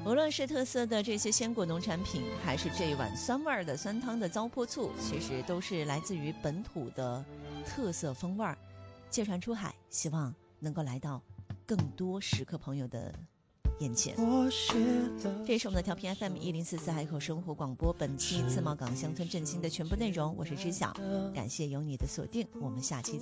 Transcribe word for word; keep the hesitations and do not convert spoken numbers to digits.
无论是特色的这些鲜果农产品，还是这一碗酸味儿的酸汤的糟粕醋，其实都是来自于本土的特色风味儿，借船出海，希望能够来到更多食客朋友的眼前。这是我们的调频 F M 一零四四海口生活广播，本期自贸港乡村振兴的全部内容，我是知晓，感谢有你的锁定，我们下期再见。